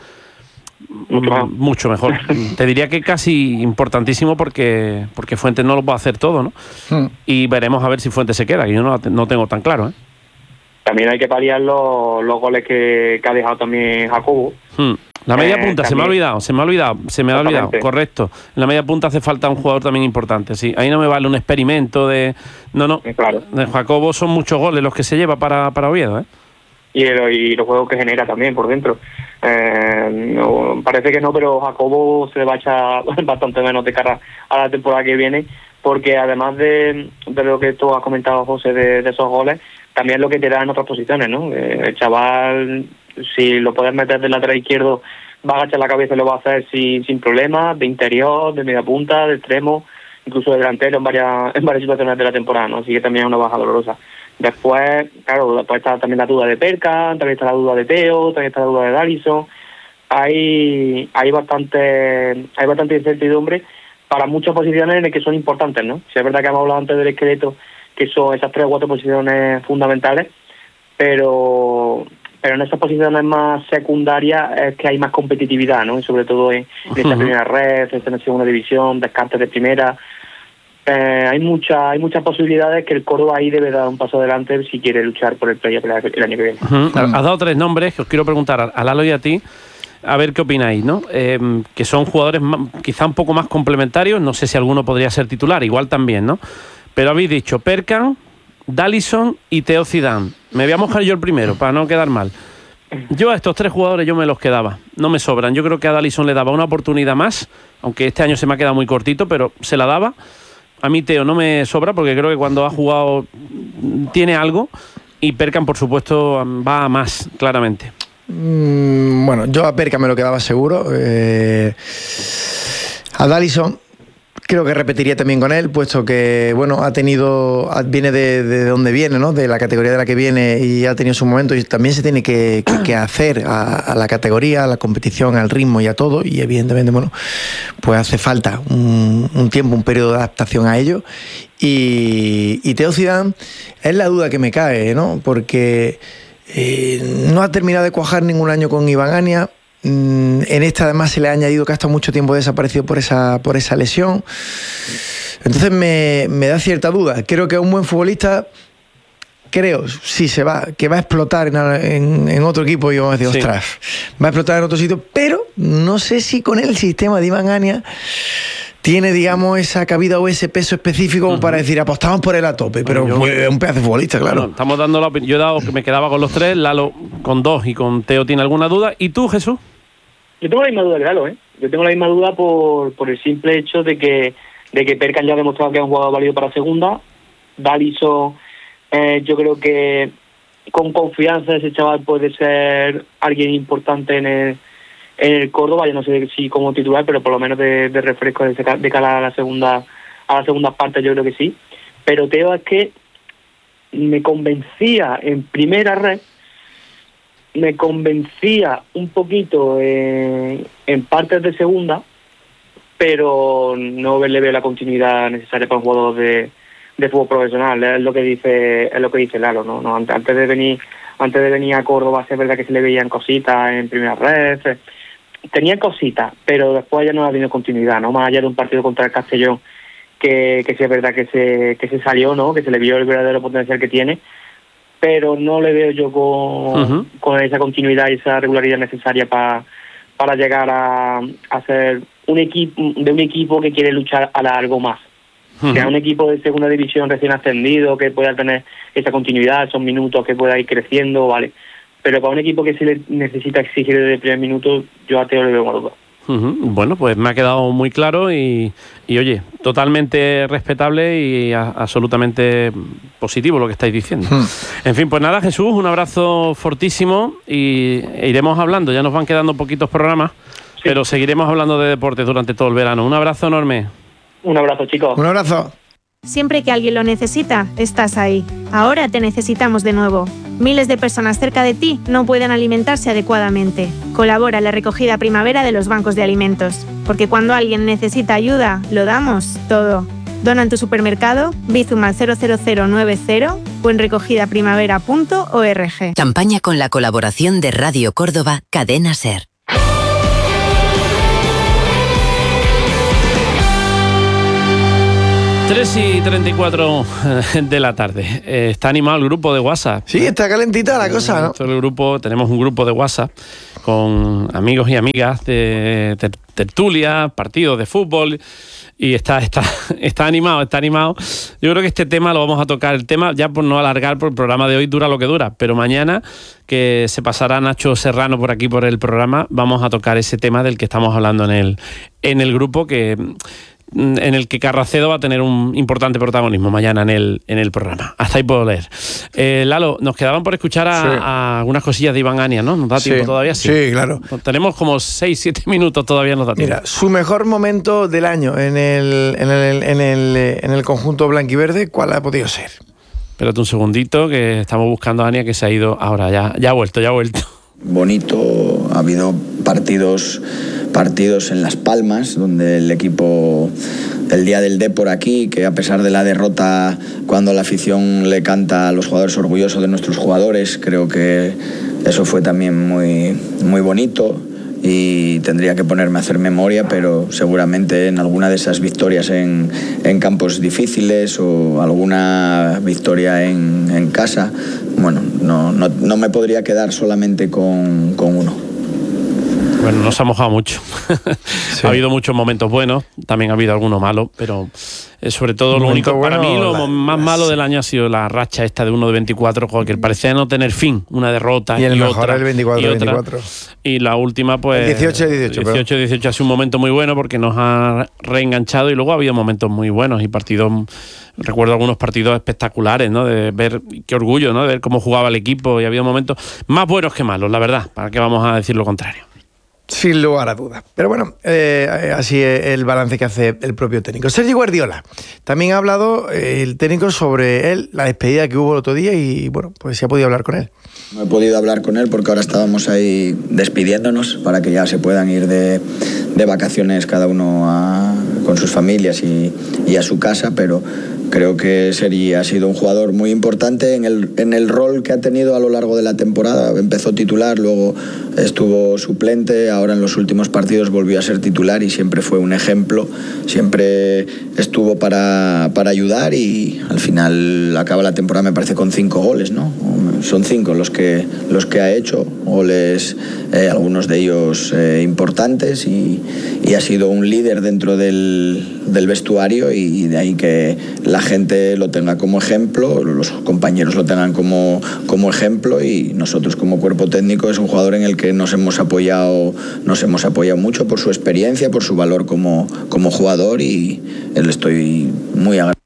mucho, mucho mejor. Te diría que casi importantísimo, porque porque Fuentes no lo puede hacer todo, ¿no? Hmm. Y veremos a ver si Fuentes se queda, que yo no, no tengo tan claro, ¿eh? También hay que paliar los, los goles que, que ha dejado también Jacobo. Hmm. La media eh, punta, también. se me ha olvidado, se me ha olvidado, se me ha olvidado, correcto. En la media punta hace falta un jugador también importante, sí. Ahí no me vale un experimento de... No, no, claro. De Jacobo son muchos goles los que se lleva para, para Oviedo, ¿eh? Y, el, y los juegos que genera también por dentro. Eh, no, parece que no, pero Jacobo se le va a echar bastante menos de cara a la temporada que viene, porque además de, de lo que tú has comentado, José, de, de esos goles, también lo que te da en otras posiciones, ¿no? Eh, el chaval, si lo puedes meter del lateral izquierdo, va a agachar la cabeza y lo va a hacer sin, sin problemas, de interior, de media punta, de extremo, incluso de delantero en varias en varias situaciones de la temporada, ¿no? Así que también es una baja dolorosa. Después, claro, después está también la duda de Perkan, también está la duda de Teo, también está la duda de Davinson. Hay, hay bastante, hay bastante incertidumbre para muchas posiciones en las que son importantes, ¿no? Si es verdad que hemos hablado antes del esqueleto, que son esas tres o cuatro posiciones fundamentales, pero pero en esas posiciones más secundarias es que hay más competitividad, ¿no? Y sobre todo en, en esa primera red, en esa segunda división, descartes de primera. Eh, hay mucha, hay muchas posibilidades que el Córdoba ahí debe dar un paso adelante si quiere luchar por el playoff el año que viene. Uh-huh. Has dado tres nombres que os quiero preguntar a Lalo y a ti, a ver qué opináis, ¿no? Eh, que son jugadores más, quizá un poco más complementarios, no sé si alguno podría ser titular, igual también, ¿no? Pero habéis dicho Perkan, Davinson y Teo Zidane. Me voy a mojar yo el primero, para no quedar mal. Yo a estos tres jugadores yo me los quedaba, no me sobran. Yo creo que a Davinson le daba una oportunidad más, aunque este año se me ha quedado muy cortito, pero se la daba. A mí Teo no me sobra porque creo que cuando ha jugado tiene algo, y Perkan, por supuesto, va a más, claramente. Mm, bueno, yo a Perkan me lo quedaba seguro. Eh, a Davinson creo que repetiría también con él, puesto que, bueno, ha tenido, viene de, de donde viene, ¿no? De la categoría de la que viene, y ha tenido su momento, y también se tiene que, que, que hacer a, a la categoría, a la competición, al ritmo y a todo, y evidentemente, bueno, pues hace falta un, un tiempo, un periodo de adaptación a ello. Y, y Teo Zidane es la duda que me cae, ¿no? Porque eh, no ha terminado de cuajar ningún año con Iván Ania. En esta además se le ha añadido que ha estado mucho tiempo desaparecido por esa, por esa lesión. Entonces me, me da cierta duda. Creo que es un buen futbolista, creo, si se va, que va a explotar en, en, en otro equipo, y vamos a decir, sí, ostras, va a explotar en otro sitio, pero no sé si con el sistema de Iván Ania tiene, digamos, esa cabida o ese peso específico uh-huh. para decir, apostamos por él a tope, pero yo, es un pedazo de futbolista, claro. Bueno, estamos dando la opinión. Yo he dado que me quedaba con los tres, Lalo con dos y con Teo tiene alguna duda. ¿Y tú, Jesús? Yo tengo la misma duda que Lalo, ¿eh? Yo tengo la misma duda por, por el simple hecho de que de que Perkan ya ha demostrado que es un jugador válido para segunda. Davinson, eh, yo creo que con confianza ese chaval puede ser alguien importante en el en el Córdoba, yo no sé si como titular, pero por lo menos de, de refresco de, de cara a la segunda a la segunda parte yo creo que sí. Pero Teo es que me convencía en primera red, me convencía un poquito en, en partes de segunda, pero no le veo la continuidad necesaria para un jugador de, de fútbol profesional. Es lo que dice es lo que dice Lalo, ¿no? no antes, antes de venir antes de venir a Córdoba, es verdad que se le veían cositas en primera red, tenía cositas, pero después ya no ha tenido continuidad, ¿no? Más allá de un partido contra el Castellón, que, que sí es verdad que se que se salió, ¿no? Que se le vio el verdadero potencial que tiene, pero no le veo yo con, uh-huh. con esa continuidad y esa regularidad necesaria para para llegar a, a ser un equipo de un equipo que quiere luchar a largo más. Uh-huh. Sea un equipo de segunda división recién ascendido, que pueda tener esa continuidad, esos minutos, que pueda ir creciendo, vale. Pero para un equipo que sí le necesita exigir desde el primer minuto, yo a Teo le veo más duda. Uh-huh. Bueno, pues me ha quedado muy claro y, y oye, totalmente respetable y a, absolutamente positivo lo que estáis diciendo. Uh-huh. En fin, pues nada, Jesús, un abrazo fortísimo y e iremos hablando. Ya nos van quedando poquitos programas, sí, pero seguiremos hablando de deportes durante todo el verano. Un abrazo enorme. Un abrazo, chicos. Un abrazo. Siempre que alguien lo necesita, estás ahí. Ahora te necesitamos de nuevo. Miles de personas cerca de ti no pueden alimentarse adecuadamente. Colabora en la recogida primavera de los bancos de alimentos. Porque cuando alguien necesita ayuda, lo damos todo. Dona en tu supermercado, Bizum al cero cero cero nueve cero o en recogida primavera punto org. Campaña con la colaboración de Radio Córdoba, Cadena SER. tres y treinta y cuatro de la tarde. Eh, está animado el grupo de WhatsApp. Sí, está calentita la cosa, ¿no? El grupo, tenemos un grupo de WhatsApp con amigos y amigas de ter- tertulia, partidos de fútbol, y está, está, está animado, está animado. Yo creo que este tema lo vamos a tocar. El tema, ya por no alargar, por el programa de hoy dura lo que dura, pero mañana, que se pasará Nacho Serrano por aquí por el programa, vamos a tocar ese tema del que estamos hablando en el, en el grupo, que... en el que Carracedo va a tener un importante protagonismo mañana en el en el programa. Hasta ahí puedo leer. Eh, Lalo, nos quedaban por escuchar a, sí. a algunas cosillas de Iván Ania, ¿no? ¿Nos da tiempo sí. todavía? Sí, sí, claro. Tenemos como seis, siete minutos todavía, nos da tiempo. Mira, su mejor momento del año en el, en el, en el, en el conjunto blanquiverde, ¿cuál ha podido ser? Espérate un segundito, que estamos buscando a Ania, que se ha ido ahora, ya, ya ha vuelto, ya ha vuelto. Bonito, ha habido partidos, partidos en Las Palmas, donde el equipo, el día del Depor aquí, que a pesar de la derrota, cuando la afición le canta a los jugadores orgullosos de nuestros jugadores, creo que eso fue también muy, muy bonito. Y tendría que ponerme a hacer memoria, pero seguramente en alguna de esas victorias en, en campos difíciles o alguna victoria en, en casa, bueno, no, no, no me podría quedar solamente con, con uno. Bueno, nos ha mojado mucho. Sí. Ha habido muchos momentos buenos, también ha habido algunos malos, pero eh, sobre todo lo único, bueno, para mí lo la, más la, malo sí. del año ha sido la racha esta de uno de veinticuatro, que parecía no tener fin, una derrota y, el y mejor otra, el veinticuatro, y otra, veinticuatro. Y la última pues dieciocho dieciocho, dieciocho dieciocho ha sido un momento muy bueno porque nos ha reenganchado, y luego ha habido momentos muy buenos y partidos, recuerdo algunos partidos espectaculares, ¿no? De ver, qué orgullo, ¿no? De ver cómo jugaba el equipo, y ha habido momentos más buenos que malos, la verdad, para qué vamos a decir lo contrario. Sin lugar a dudas. Pero bueno, eh, así es el balance que hace el propio técnico. Sergi Guardiola. También ha hablado eh, el técnico sobre él, la despedida que hubo el otro día, y bueno, pues se ha podido hablar con él. No he podido hablar con él porque ahora estábamos ahí despidiéndonos para que ya se puedan ir de, de vacaciones cada uno a, con sus familias y, y a su casa, pero creo que Sergi ha sido un jugador muy importante en el, en el rol que ha tenido a lo largo de la temporada. Empezó titular, luego estuvo suplente, ahora en los últimos partidos volvió a ser titular y siempre fue un ejemplo, siempre estuvo para, para ayudar, y al final acaba la temporada me parece con cinco goles, ¿no? Son cinco los que, los que ha hecho, goles, eh, algunos de ellos eh, importantes, y, y ha sido un líder dentro del, del vestuario, y de ahí que la gente lo tenga como ejemplo, los compañeros lo tengan como, como ejemplo, y nosotros como cuerpo técnico es un jugador en el que nos hemos apoyado, nos hemos apoyado mucho por su experiencia, por su valor como, como jugador, y él estoy muy agradecido.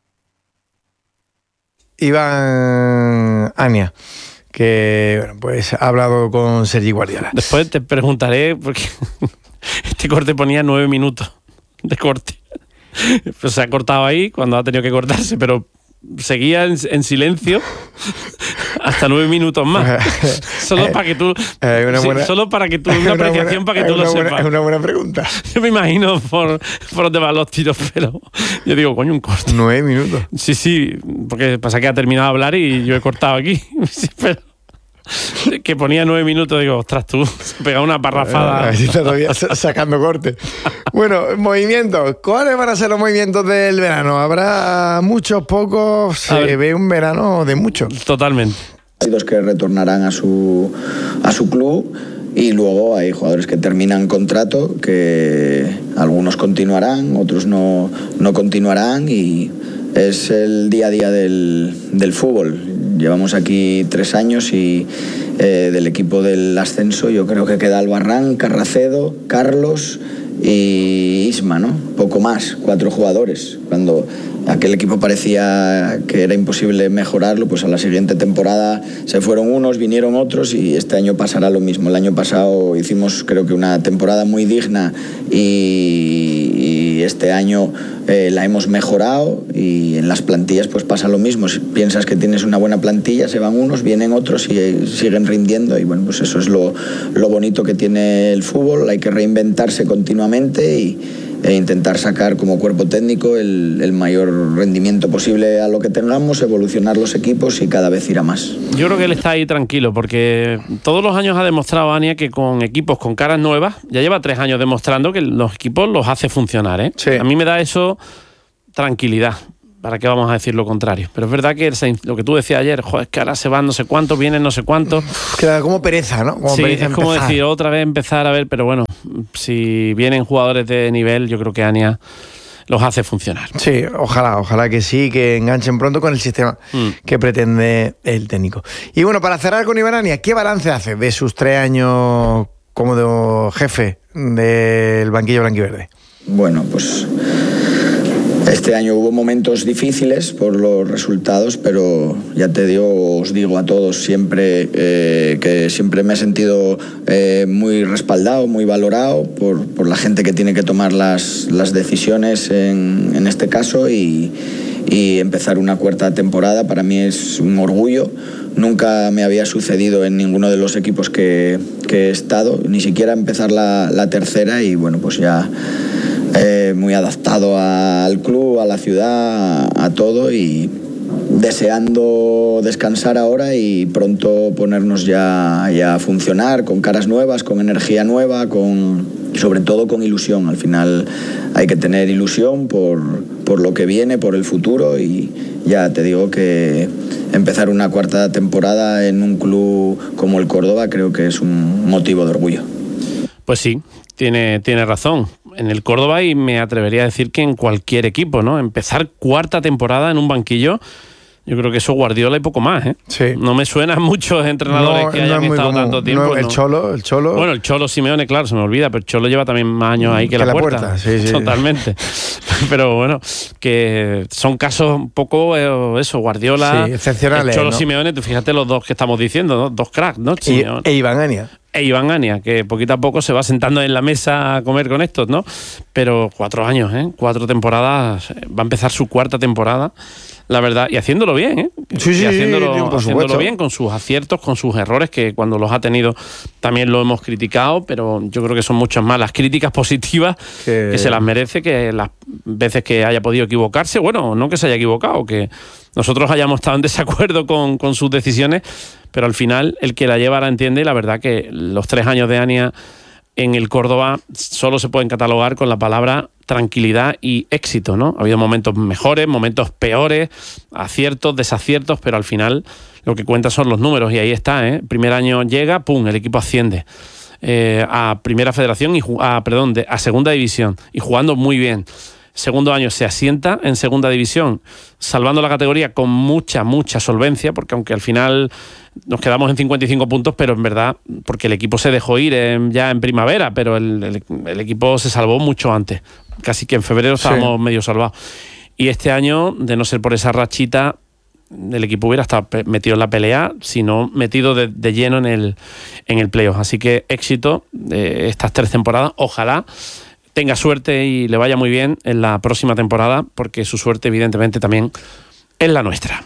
Iván Ania, que bueno, pues ha hablado con Sergi Guardiola. Después te preguntaré, porque este corte ponía nueve minutos de corte. Pues se ha cortado ahí cuando ha tenido que cortarse, pero seguía en, en silencio hasta nueve minutos más. Solo para que tú eh, una buena, sí, solo para que tú una, una apreciación buena, para que tú lo buena, sepas. Es una buena pregunta. Yo me imagino por, por dónde van los tiros, pero yo digo, coño, un corte. Nueve minutos. Sí, sí, porque pasa que ha terminado de hablar y yo he cortado aquí. Sí, pero que ponía nueve minutos, digo, ostras, tú, se pega una parrafada. Así está todavía sacando corte. Bueno, movimientos. ¿Cuáles van a ser los movimientos del verano? ¿Habrá muchos, pocos? Se ve un verano de muchos. Totalmente. Hay dos que retornarán a su, a su club, y luego hay jugadores que terminan contrato, que algunos continuarán, otros no, no continuarán, y es el día a día del, del fútbol. Llevamos aquí tres años y eh, del equipo del ascenso yo creo que queda Albarrán, Carracedo, Carlos y Isma, ¿no? Poco más, cuatro jugadores. Cuando aquel equipo parecía que era imposible mejorarlo, pues a la siguiente temporada se fueron unos, vinieron otros, y este año pasará lo mismo. El año pasado hicimos creo que una temporada muy digna, y, y este año eh, la hemos mejorado, y en las plantillas pues pasa lo mismo. Si piensas que tienes una buena plantilla, se van unos, vienen otros y eh, siguen rindiendo, y bueno, pues eso es lo, lo bonito que tiene el fútbol. Hay que reinventarse continuamente y e intentar sacar como cuerpo técnico el, el mayor rendimiento posible a lo que tengamos, evolucionar los equipos y cada vez ir a más. Yo creo que él está ahí tranquilo, porque todos los años ha demostrado, Ania, que con equipos con caras nuevas, ya lleva tres años demostrando que los equipos los hace funcionar, ¿eh? Sí. A mí me da eso tranquilidad. ¿Para qué vamos a decir lo contrario? Pero es verdad que el, lo que tú decías ayer, joder, es que ahora se van no sé cuántos, vienen no sé cuántos. Queda como pereza, ¿no? Como sí, pereza es como empezar. decir, otra vez empezar a ver, pero bueno, si vienen jugadores de nivel, yo creo que Ania los hace funcionar. Sí, ojalá, ojalá que sí, que enganchen pronto con el sistema mm. que pretende el técnico. Y bueno, para cerrar con Iván Ania, ¿qué balance hace de sus tres años como de jefe del banquillo blanquiverde? Bueno, pues este año hubo momentos difíciles por los resultados, pero ya te digo, os digo a todos siempre eh, que siempre me he sentido eh, muy respaldado, muy valorado por, por la gente que tiene que tomar las, las decisiones en, en este caso, y, y empezar una cuarta temporada para mí es un orgullo. Nunca me había sucedido en ninguno de los equipos que, que he estado, ni siquiera empezar la, la tercera, y bueno, pues ya eh, muy adaptado al club, a la ciudad, a, a todo, y deseando descansar ahora y pronto ponernos ya, ya a funcionar con caras nuevas, con energía nueva, con, sobre todo con ilusión. Al final hay que tener ilusión por, por lo que viene, por el futuro, y ya te digo que empezar una cuarta temporada en un club como el Córdoba creo que es un motivo de orgullo. Pues sí, tiene, tiene razón. En el Córdoba, y me atrevería a decir que en cualquier equipo, ¿no? Empezar cuarta temporada en un banquillo, yo creo que eso Guardiola y poco más, ¿eh? Sí. No me suenan muchos entrenadores no, que no hayan es muy estado común. tanto tiempo. No, el no. Cholo, el Cholo. Bueno, el Cholo Simeone, claro, se me olvida, pero el Cholo lleva también más años ahí que, que la, la puerta. puerta. Sí, sí. Totalmente. Pero bueno, que son casos un poco eh, eso, Guardiola, sí, excepcionales, el Cholo ¿no? Simeone, tú fíjate los dos que estamos diciendo, ¿no? Dos cracks, ¿no? Y, e Iván Ania. E Iván Ania, que poquito a poco se va sentando en la mesa a comer con estos, ¿no? Pero cuatro años, ¿eh? Cuatro temporadas, va a empezar su cuarta temporada, la verdad, y haciéndolo bien, ¿eh? Sí, sí, y haciéndolo, sí, por haciéndolo supuesto. bien, con sus aciertos, con sus errores, que cuando los ha tenido también lo hemos criticado, pero yo creo que son muchas más las críticas positivas que, que se las merece, que las veces que haya podido equivocarse, bueno, no que se haya equivocado, que nosotros hayamos estado en desacuerdo con, con sus decisiones, pero al final el que la lleva la entiende, y la verdad que los tres años de Ania en el Córdoba solo se pueden catalogar con la palabra tranquilidad y éxito, ¿no? Ha habido momentos mejores, momentos peores, aciertos, desaciertos, pero al final lo que cuenta son los números, y ahí está, ¿eh? Primer año llega, pum, el equipo asciende eh, a Primera Federación y a, perdón, de, a Segunda División, y jugando muy bien. Segundo año se asienta en Segunda División, salvando la categoría con mucha, mucha solvencia, porque aunque al final nos quedamos en cincuenta y cinco puntos, pero en verdad, porque el equipo se dejó ir en, ya en primavera, pero el, el, el equipo se salvó mucho antes, casi que en febrero estábamos sí. medio salvados. Y este año, de no ser por esa rachita, el equipo hubiera estado metido en la pelea, sino metido de, de lleno en el, en el playoff. Así que éxito de estas tres temporadas, ojalá tenga suerte y le vaya muy bien en la próxima temporada, porque su suerte evidentemente también es la nuestra.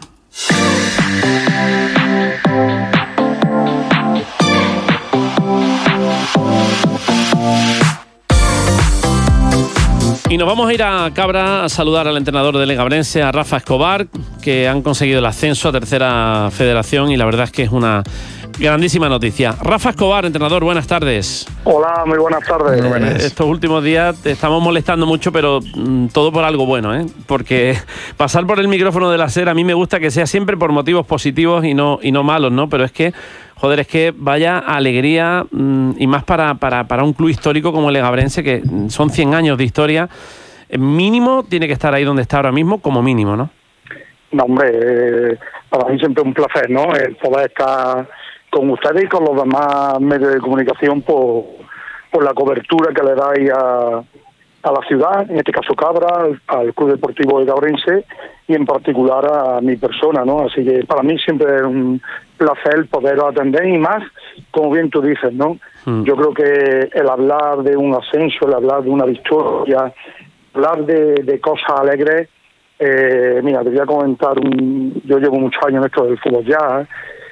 Y nos vamos a ir a Cabra a saludar al entrenador del Legabrense, a Rafa Escobar, que han conseguido el ascenso a Tercera Federación, y la verdad es que es una grandísima noticia. Rafa Escobar, entrenador, buenas tardes. Hola, muy buenas tardes. Muy buenas. Estos últimos días te estamos molestando mucho, pero mmm, todo por algo bueno, ¿eh? Porque pasar por el micrófono de la SER a mí me gusta que sea siempre por motivos positivos y no, y no malos, ¿no? Pero es que, joder, es que vaya alegría, mmm, y más para, para, para un club histórico como el Legabrense, que son cien años de historia, mínimo tiene que estar ahí donde está ahora mismo, como mínimo, ¿no? No, hombre, eh, para mí siempre un placer, ¿no? El poder estar con ustedes y con los demás medios de comunicación por, por la cobertura que le dais a, a la ciudad, en este caso Cabra, al, al Club Deportivo Legabrense, y en particular a mi persona, ¿no? Así que para mí siempre es un placer poder atender, y más, como bien tú dices, ¿no? Mm. Yo creo que el hablar de un ascenso, el hablar de una victoria, hablar de, de cosas alegres, eh, mira, te voy a comentar, un, yo llevo muchos años en esto del fútbol ya, ¿eh?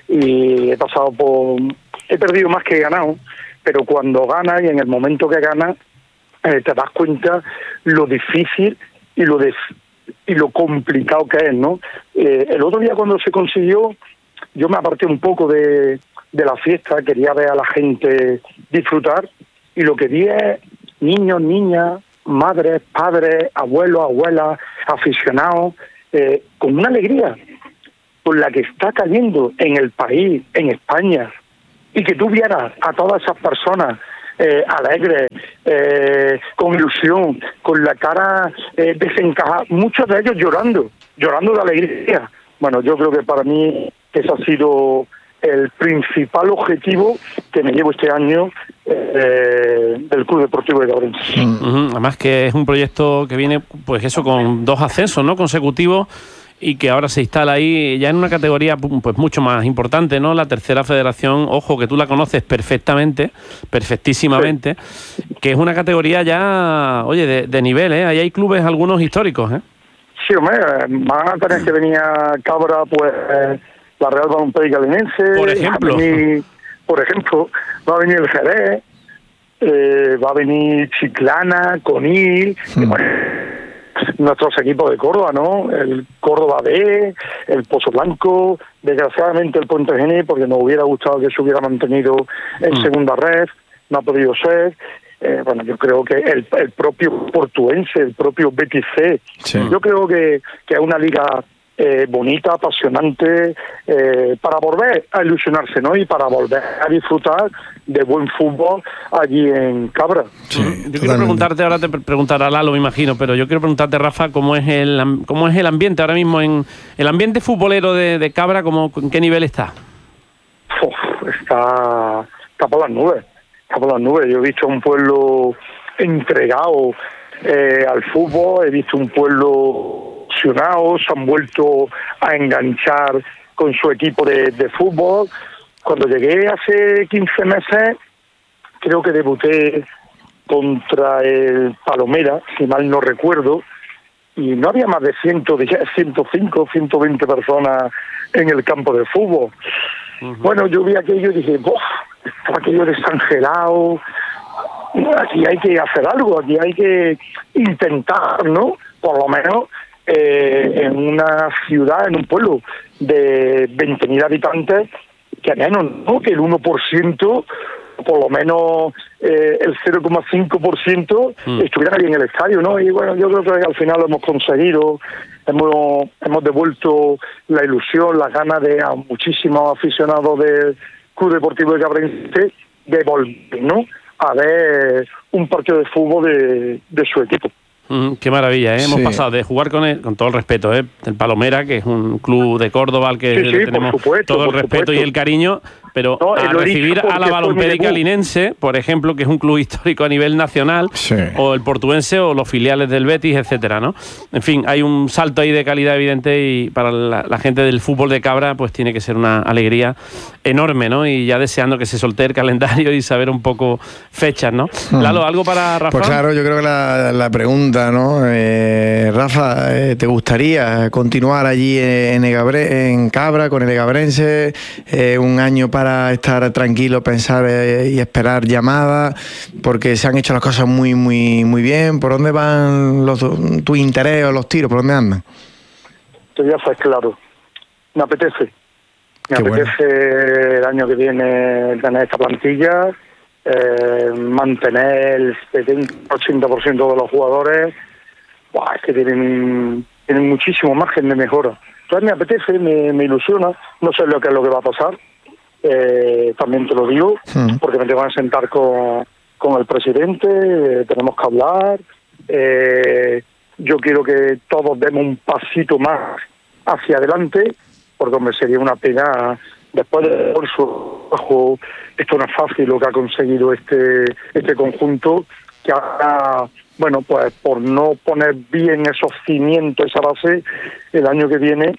Y he pasado por... he perdido más que he ganado, pero cuando ganas y en el momento que ganas, eh, te das cuenta lo difícil y lo de, y lo complicado que es, ¿no? Eh, el otro día cuando se consiguió, yo me aparté un poco de, de la fiesta, quería ver a la gente disfrutar, y lo que vi es niños, niñas, madres, padres, abuelos, abuelas, aficionados, eh, con una alegría por la que está cayendo en el país, en España, y que tú vieras a todas esas personas eh, alegres, eh, con ilusión, con la cara eh, desencajada, muchos de ellos llorando, llorando de alegría. Bueno, yo creo que para mí ese ha sido el principal objetivo que me llevo este año eh, del Club Deportivo Legabrense. Uh-huh. Además que es un proyecto que viene, pues eso, con dos ascensos, ¿no?, consecutivos, y que ahora se instala ahí ya en una categoría pues mucho más importante, ¿no? La Tercera Federación, ojo, que tú la conoces perfectamente, perfectísimamente, sí. Que es una categoría ya, oye, de, de nivel, ¿eh? Ahí hay clubes algunos históricos, ¿eh? Sí, hombre, van a tener que venir a Cabra, pues, la Real Balompédica Linense. Por ejemplo. Va a venir, por ejemplo, va a venir el Jerez, eh, va a venir Chiclana, Conil, hmm. y, bueno, nuestros equipos de Córdoba, ¿no? El Córdoba B, el Pozo Blanco, desgraciadamente el Puente Genil, porque nos hubiera gustado que se hubiera mantenido en mm. segunda red, no ha podido ser. Eh, bueno, yo creo que el, el propio Portuense, el propio Betis C, sí. yo creo que, que es una liga eh, bonita, apasionante, eh, para volver a ilusionarse, ¿no? Y para volver a disfrutar de buen fútbol allí en Cabra. Sí, yo totalmente. Quiero preguntarte, ahora te preguntará Lalo, me imagino, pero yo quiero preguntarte, Rafa, cómo es el cómo es el ambiente ahora mismo en el ambiente futbolero de, de Cabra, cómo, ¿en qué nivel está? Uf, está, está por las nubes, está por las nubes. Yo he visto un pueblo entregado eh, al fútbol, he visto un pueblo apasionados, se han vuelto a enganchar con su equipo de, de fútbol. Cuando llegué hace quince meses, creo que debuté contra el Palomera, si mal no recuerdo, y no había más de ciento diez, ciento cinco, ciento veinte personas en el campo de fútbol. Uh-huh. Bueno, yo vi aquello y dije, ¡bof! Estaba aquello desangelado, aquí hay que hacer algo, aquí hay que intentar, ¿no? Por lo menos eh, en una ciudad, en un pueblo de veinte mil habitantes, que al menos, ¿no? Que el uno por ciento, por lo menos eh, el cero coma cinco por ciento mm. estuvieran ahí en el estadio, ¿no? Y bueno, yo creo que al final lo hemos conseguido, hemos hemos devuelto la ilusión, las ganas de a muchísimos aficionados del Club Deportivo de Cabrense de volver, ¿no? A ver un partido de fútbol de, de su equipo. Mm, qué maravilla, ¿eh? Sí. Hemos pasado de jugar con el, con todo el respeto, ¿eh? El Palomera, que es un club de Córdoba al que sí, sí, le tenemos supuesto, todo el respeto supuesto. y el cariño, pero no, a recibir a la Balompédica Linense, por ejemplo, que es un club histórico a nivel nacional, sí. o el Portuense o los filiales del Betis, etcétera, ¿no? En fin, hay un salto ahí de calidad evidente y para la, la gente del fútbol de Cabra pues tiene que ser una alegría enorme, ¿no? Y ya deseando que se soltee el calendario y saber un poco fechas, ¿no? Hmm. Lalo, ¿algo para Rafa? Pues claro, yo creo que la, la pregunta, ¿no? Eh, Rafa, eh, ¿te gustaría continuar allí en, Egabre, en Cabra con el Egabrense eh, un año para estar tranquilo, pensar eh, y esperar llamadas? Porque se han hecho las cosas muy, muy, muy bien. ¿Por dónde van los, tu interés o los tiros? ¿Por dónde andan? Te voy a hacer claro. Me apetece. Me Qué apetece bueno. El año que viene tener esta plantilla, eh, mantener el setenta ochenta por ciento de los jugadores. Buah, es que tienen, tienen muchísimo margen de mejora. Entonces me apetece, me, me ilusiona. No sé lo que es lo que va a pasar. Eh, también te lo digo, mm. porque me tengo que sentar con, con el presidente, eh, tenemos que hablar. Eh, yo quiero que todos demos un pasito más hacia adelante, porque hombre, sería una pena después de por su trabajo. Esto no es fácil lo que ha conseguido este este conjunto, que ahora, bueno, pues por no poner bien esos cimientos, esa base, el año que viene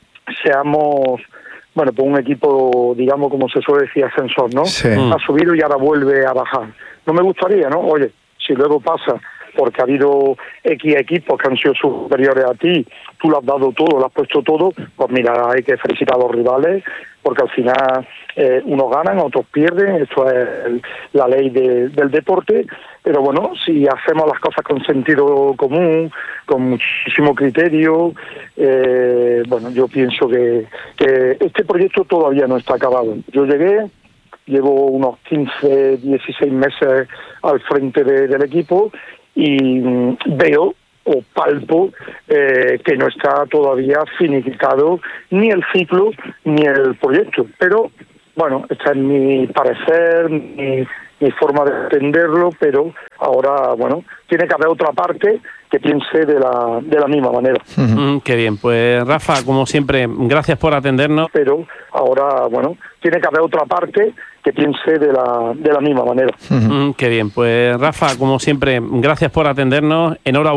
seamos, bueno, pues un equipo, digamos, como se suele decir, ascensor, ¿no? Sí. Ha subido y ahora vuelve a bajar. No me gustaría, ¿no? Oye, si luego pasa porque ha habido X equipos que han sido superiores a ti, tú lo has dado todo, lo has puesto todo, pues mira, hay que felicitar a los rivales, porque al final eh, unos ganan, otros pierden, esto es el, la ley de, del deporte, pero bueno, si hacemos las cosas con sentido común, con muchísimo criterio, eh, bueno, yo pienso que, que este proyecto todavía no está acabado. Yo llegué, llevo unos quince, dieciséis meses al frente de, del equipo, y veo o palpo eh, que no está todavía finiquitado ni el ciclo ni el proyecto. Pero, bueno, este es mi parecer, mi, mi forma de entenderlo, pero ahora, bueno, tiene que haber otra parte que piense de la de la misma manera. Mm, qué bien, pues Rafa, como siempre, gracias por atendernos. Pero ahora, bueno, tiene que haber otra parte que piense de la de la misma manera. Mm, qué bien, pues Rafa, como siempre, gracias por atendernos. Enhorabuena.